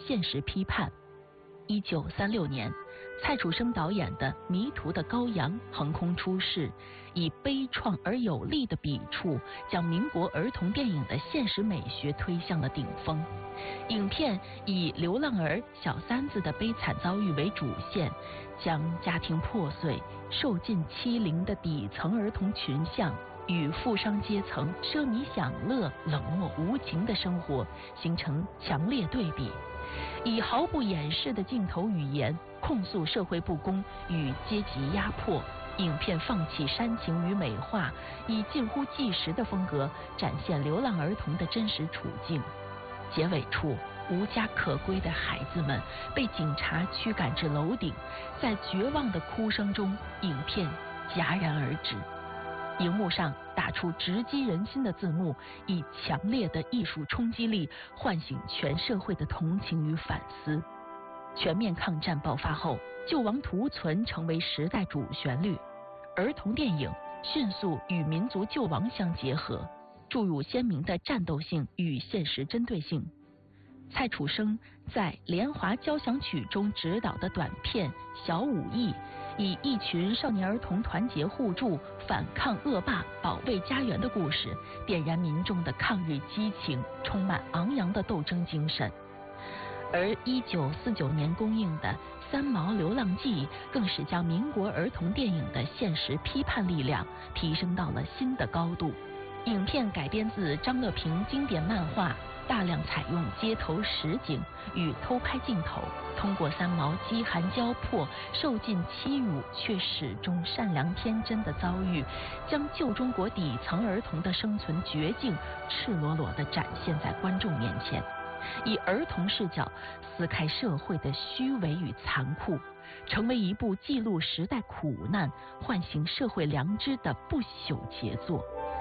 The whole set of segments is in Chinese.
现实批判。1936年，蔡楚生导演的《迷途的羔羊》横空出世，以悲怆而有力的笔触，将民国儿童电影的现实美学推向了顶峰。影片以流浪儿小三子的悲惨遭遇为主线，将家庭破碎、受尽欺凌的底层儿童群像与富商阶层奢靡享乐、冷漠无情的生活形成强烈对比，以毫不掩饰的镜头语言控诉社会不公与阶级压迫。影片放弃煽情与美化，以近乎纪实的风格展现流浪儿童的真实处境。结尾处，无家可归的孩子们被警察驱赶至楼顶，在绝望的哭声中，影片戛然而止。荧幕上打出直击人心的字幕，以强烈的艺术冲击力唤醒全社会的同情与反思。全面抗战爆发后，救亡图存成为时代主旋律，儿童电影迅速与民族救亡相结合，注入鲜明的战斗性与现实针对性。蔡楚生在《莲华交响曲》中执导的短片《小武艺》，以一群少年儿童团结互助、反抗恶霸、保卫家园的故事，点燃民众的抗日激情，充满昂扬的斗争精神。而1949年公映的《三毛流浪记》更是将民国儿童电影的现实批判力量提升到了新的高度。影片改编自张乐平经典漫画，大量采用街头实景与偷拍镜头，通过三毛饥寒交迫、受尽欺辱却始终善良天真的遭遇，将旧中国底层儿童的生存绝境赤裸裸地展现在观众面前，以儿童视角撕开社会的虚伪与残酷，成为一部记录时代苦难、唤醒社会良知的不朽杰作。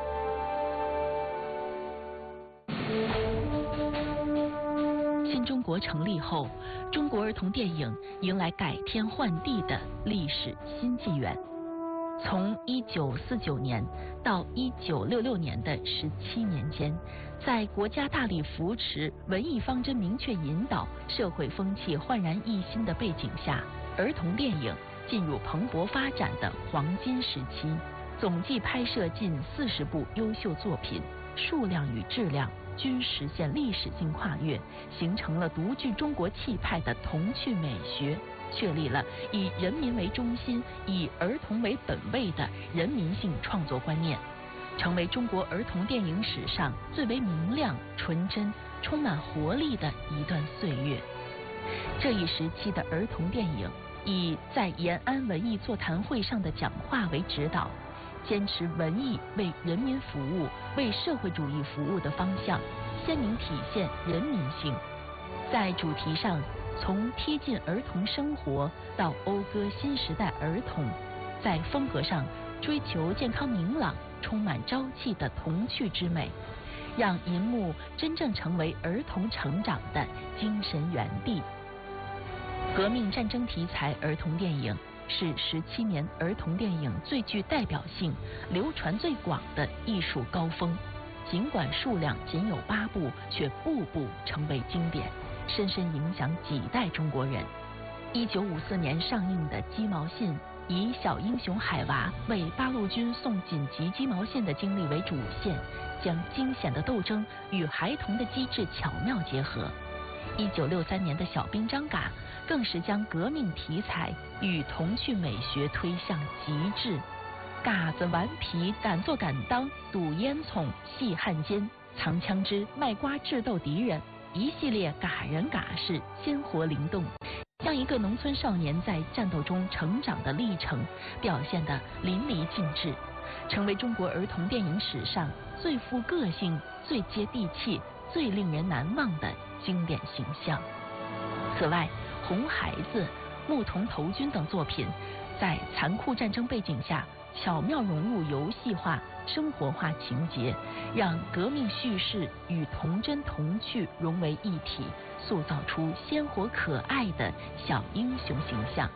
新中国成立后，中国儿童电影迎来改天换地的历史新纪元。从1949年到1966年的17年间，在国家大力扶持、文艺方针明确引导、社会风气焕然一新的背景下，儿童电影进入蓬勃发展的黄金时期，总计拍摄近40部优秀作品，数量与质量均实现历史性跨越，形成了独具中国气派的童趣美学，确立了以人民为中心、以儿童为本位的人民性创作观念，成为中国儿童电影史上最为明亮、纯真、充满活力的一段岁月。这一时期的儿童电影以在延安文艺座谈会上的讲话为指导，坚持文艺为人民服务、为社会主义服务的方向，鲜明体现人民性。在主题上，从贴近儿童生活到讴歌新时代儿童；在风格上追求健康明朗、充满朝气的童趣之美，让银幕真正成为儿童成长的精神园地。革命战争题材儿童电影是17年儿童电影最具代表性、流传最广的艺术高峰。尽管数量仅有8部，却步步成为经典，深深影响几代中国人。1954年上映的《鸡毛信》，以小英雄海娃为八路军送紧急鸡毛信的经历为主线，将惊险的斗争与孩童的机智巧妙结合。1963年的《小兵张嘎》更是将革命题材与童趣美学推向极致。嘎子顽皮，敢做敢当，赌烟囱，戏汉奸，藏枪支，卖瓜智斗敌人，一系列嘎人嘎事鲜活灵动，将一个农村少年在战斗中成长的历程表现得淋漓尽致，成为中国儿童电影史上最富个性、最接地气、最令人难忘的经典形象。此外，《红孩子》、《牧童投军》等作品在残酷战争背景下巧妙融入游戏化、生活化情节，让革命叙事与童真童趣融为一体，塑造出鲜活可爱的小英雄形象。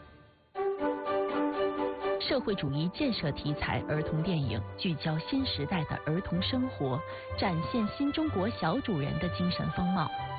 社会主义建设题材儿童电影聚焦新时代的儿童生活，展现新中国小主人的精神风貌。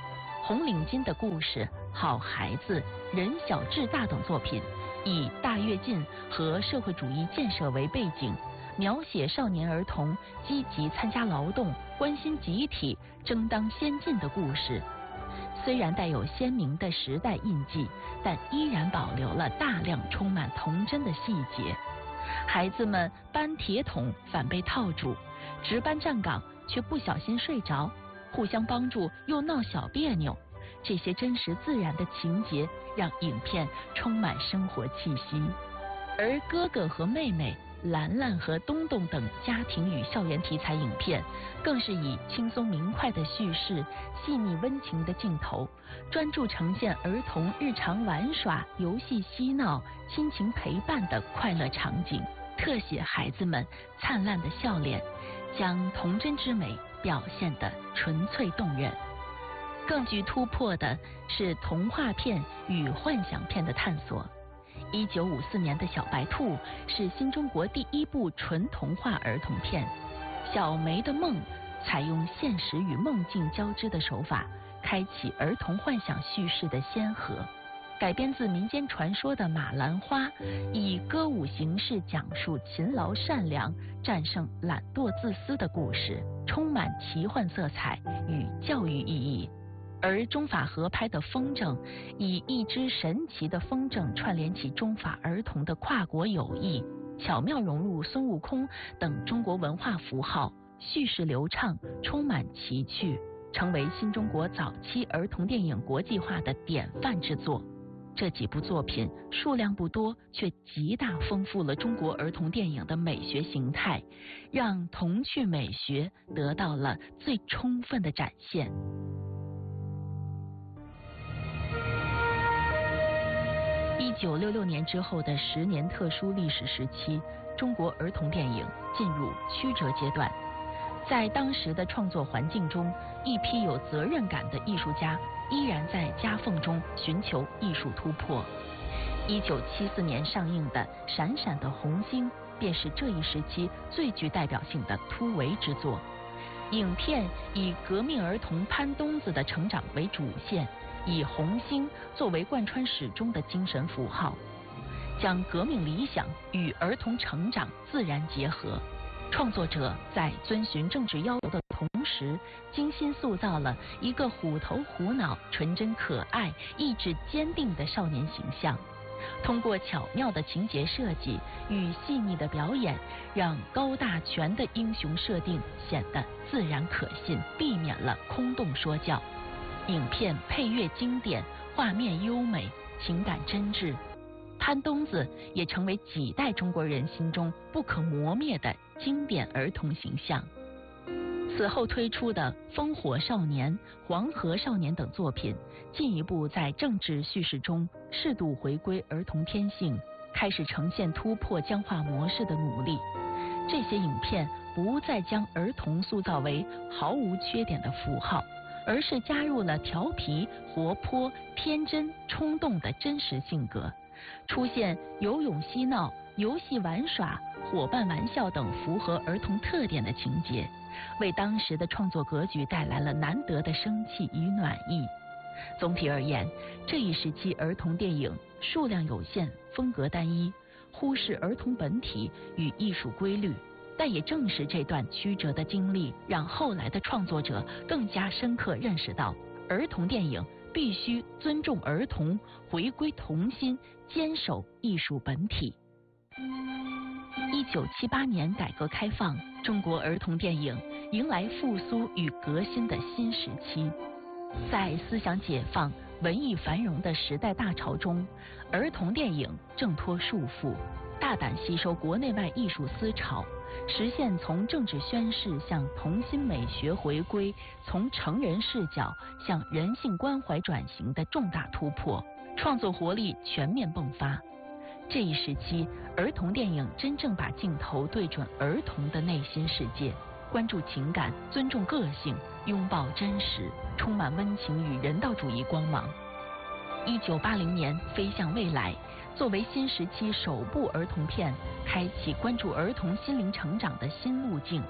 红领巾的故事、好孩子、人小志大等作品，以大跃进和社会主义建设为背景，描写少年儿童积极参加劳动、关心集体、争当先进的故事。虽然带有鲜明的时代印记，但依然保留了大量充满童真的细节。孩子们搬铁桶反被套住，值班站岗却不小心睡着，互相帮助又闹小别扭。这些真实自然的情节让影片充满生活气息。而哥哥和妹妹、兰兰和东东等家庭与校园题材影片，更是以轻松明快的叙事、细腻温情的镜头，专注呈现儿童日常玩耍、游戏嬉闹、亲情陪伴的快乐场景，特写孩子们灿烂的笑脸，将童真之美表现得纯粹动人。更具突破的是童话片与幻想片的探索。1954年的《小白兔》是新中国第一部纯童话儿童片，《小梅的梦》采用现实与梦境交织的手法，开启儿童幻想叙事的先河。改编自民间传说的《马兰花》，以歌舞形式讲述勤劳善良战胜懒惰自私的故事，充满奇幻色彩与教育意义。而中法合拍的《风筝》，以一只神奇的风筝串联起中法儿童的跨国友谊，巧妙融入孙悟空等中国文化符号，叙事流畅，充满奇趣，成为新中国早期儿童电影国际化的典范之作。这几部作品数量不多，却极大丰富了中国儿童电影的美学形态，让童趣美学得到了最充分的展现。1966年之后的10年特殊历史时期，中国儿童电影进入曲折阶段。在当时的创作环境中，一批有责任感的艺术家依然在夹缝中寻求艺术突破。1974年上映的《闪闪的红星》便是这一时期最具代表性的突围之作。影片以革命儿童潘冬子的成长为主线，以红星作为贯穿始终的精神符号，将革命理想与儿童成长自然结合。创作者在遵循政治要求的同时，精心塑造了一个虎头虎脑、纯真可爱、意志坚定的少年形象。通过巧妙的情节设计与细腻的表演，让高大全的英雄设定显得自然可信，避免了空洞说教。影片配乐经典，画面优美，情感真挚。潘冬子也成为几代中国人心中不可磨灭的经典儿童形象。此后推出的《烽火少年》《黄河少年》等作品，进一步在政治叙事中适度回归儿童天性，开始呈现突破僵化模式的努力。这些影片不再将儿童塑造为毫无缺点的符号，而是加入了调皮、活泼、天真、冲动的真实性格，出现游泳嬉闹、游戏玩耍、伙伴玩笑等符合儿童特点的情节，为当时的创作格局带来了难得的生气与暖意。总体而言，这一时期儿童电影数量有限，风格单一，忽视儿童本体与艺术规律。但也正是这段曲折的经历，让后来的创作者更加深刻认识到，儿童电影必须尊重儿童，回归童心，坚守艺术本体。1978年改革开放，中国儿童电影迎来复苏与革新的新时期。在思想解放、文艺繁荣的时代大潮中，儿童电影挣脱束缚，大胆吸收国内外艺术思潮，实现从政治宣示向童心美学回归，从成人视角向人性关怀转型的重大突破，创作活力全面迸发。这一时期，儿童电影真正把镜头对准儿童的内心世界，关注情感，尊重个性，拥抱真实，充满温情与人道主义光芒。1980年《飞向未来》作为新时期首部儿童片，开启关注儿童心灵成长的新路径。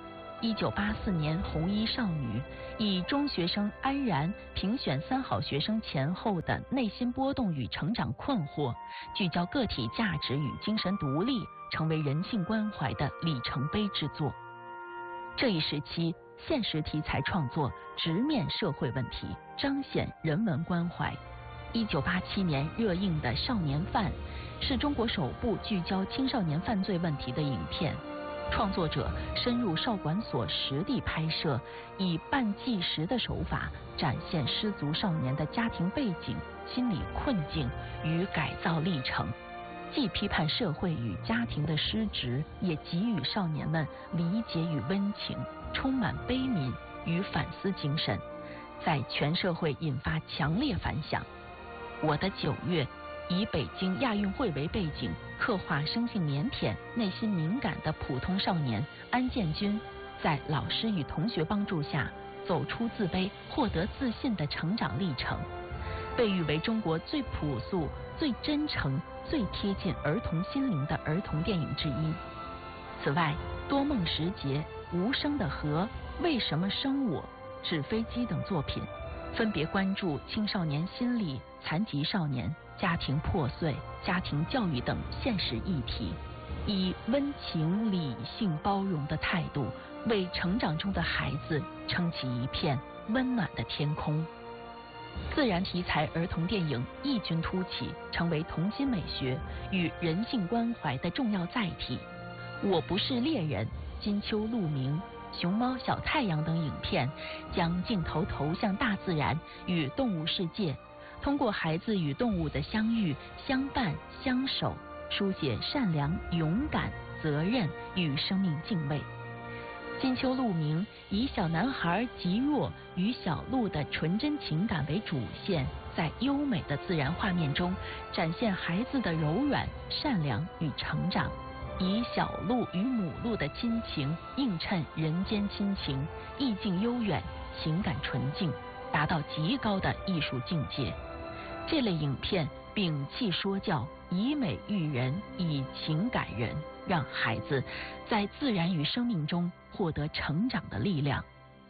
1984年红衣少女以中学生安然评选3好学生前后的内心波动与成长困惑，聚焦个体价值与精神独立，成为人性关怀的里程碑之作。这一时期，现实题材创作直面社会问题，彰显人文关怀。1987年热映的《少年犯》是中国首部聚焦青少年犯罪问题的影片。创作者深入少管所实地拍摄，以半纪实的手法展现失足少年的家庭背景、心理困境与改造历程，既批判社会与家庭的失职，也给予少年们理解与温情，充满悲悯与反思精神，在全社会引发强烈反响。我的9月以北京亚运会为背景，刻画生性腼腆、内心敏感的普通少年安建军，在老师与同学帮助下走出自卑，获得自信的成长历程，被誉为中国最朴素、最真诚、最贴近儿童心灵的儿童电影之一。此外，《多梦时节》、《无声的河》、《为什么生我》、《纸飞机》等作品分别关注青少年心理、残疾少年、家庭破碎、家庭教育等现实议题，以温情、理性、包容的态度，为成长中的孩子撑起一片温暖的天空。自然题材儿童电影异军突起，成为童心美学与人性关怀的重要载体。我不是猎人、金秋鹿鸣、熊猫小太阳等影片将镜头投向大自然与动物世界，通过孩子与动物的相遇、相伴、相守，书写善良、勇敢、责任与生命敬畏。金秋鹿鸣以小男孩极弱与小鹿的纯真情感为主线，在优美的自然画面中展现孩子的柔软、善良与成长，以小鹿与母鹿的亲情映衬人间亲情，意境悠远，情感纯净，达到极高的艺术境界。这类影片摒弃说教，以美育人，以情感人，让孩子在自然与生命中获得成长的力量。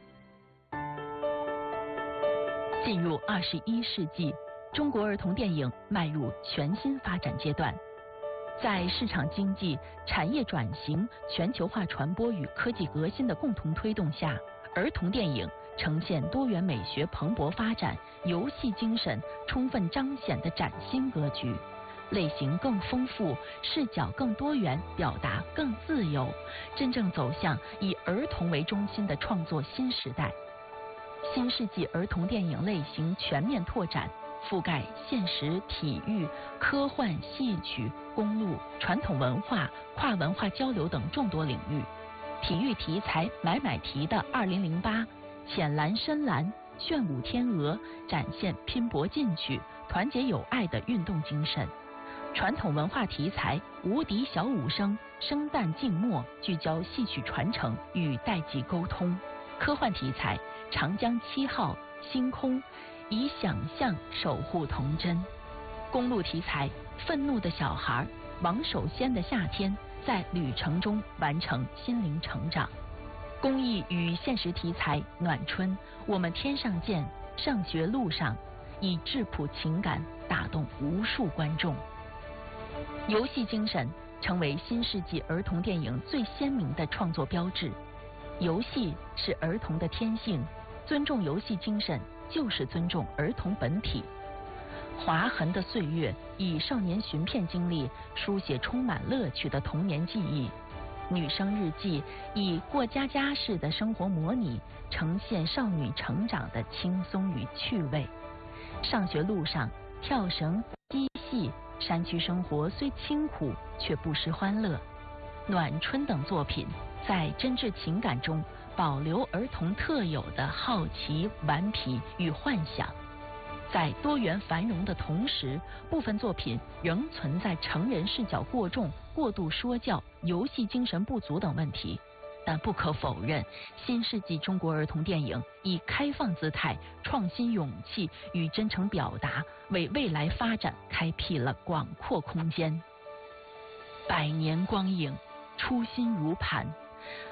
进入21世纪，中国儿童电影迈入全新发展阶段。在市场经济、产业转型、全球化传播与科技革新的共同推动下，儿童电影呈现多元美学蓬勃发展、游戏精神充分彰显的崭新格局，类型更丰富，视角更多元，表达更自由，真正走向以儿童为中心的创作新时代。新世纪儿童电影类型全面拓展，覆盖现实、体育、科幻、戏曲、公路、传统文化、跨文化交流等众多领域。体育题材买买提的2008、浅蓝深蓝、炫舞天鹅展现拼搏进取、团结友爱的运动精神。传统文化题材无敌小武生、生旦净末聚焦戏曲传承与代际沟通。科幻题材长江7号、星空以想象守护童真。公路题材愤怒的小孩、王守先的夏天，在旅程中完成心灵成长。公益与现实题材暖春、我们天上见、上学路上，以质朴情感打动无数观众。游戏精神成为新世纪儿童电影最鲜明的创作标志。游戏是儿童的天性，尊重游戏精神就是尊重儿童本体。划痕的岁月以少年寻片经历书写充满乐趣的童年记忆。女生日记以过家家式的生活模拟，呈现少女成长的轻松与趣味。上学路上跳绳、嬉戏，山区生活虽清苦却不失欢乐。暖春等作品在真挚情感中保留儿童特有的好奇、顽皮与幻想。在多元繁荣的同时，部分作品仍存在成人视角过重、过度说教、游戏精神不足等问题。但不可否认，新世纪中国儿童电影以开放姿态、创新勇气与真诚表达，为未来发展开辟了广阔空间。百年光影，初心如磐。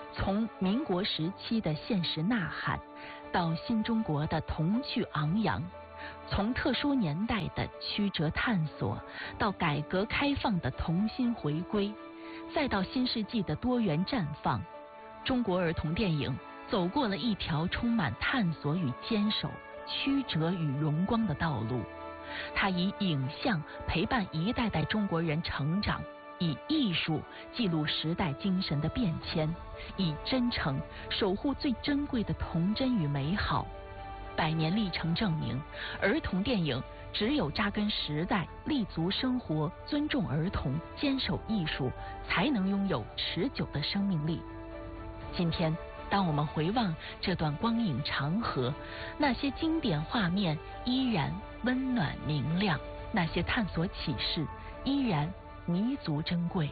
从民国时期的现实呐喊，到新中国的童趣昂扬，从特殊年代的曲折探索，到改革开放的童心回归，再到新世纪的多元绽放，中国儿童电影走过了一条充满探索与坚守、曲折与荣光的道路。它以影像陪伴一代代中国人成长，以艺术记录时代精神的变迁，以真诚守护最珍贵的童真与美好。100年历程证明，儿童电影只有扎根时代、立足生活、尊重儿童、坚守艺术，才能拥有持久的生命力。今天，当我们回望这段光影长河，那些经典画面依然温暖明亮，那些探索启示依然弥足珍贵。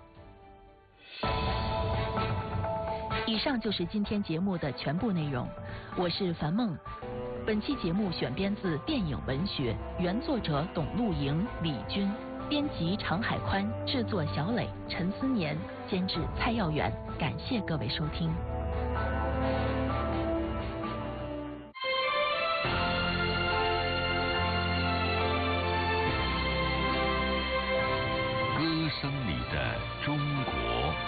以上就是今天节目的全部内容，我是樊梦。本期节目选编自电影文学，原作者董露莹、李军，编辑常海宽，制作小磊、陈思年，监制蔡耀远。感谢各位收听。